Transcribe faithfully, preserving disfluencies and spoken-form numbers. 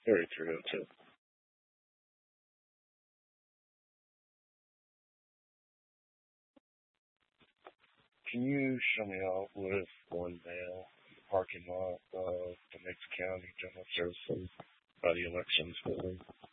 thirty-three oh two. Can you show me out with one mail in the parking lot of the Mix County General Services by the elections building?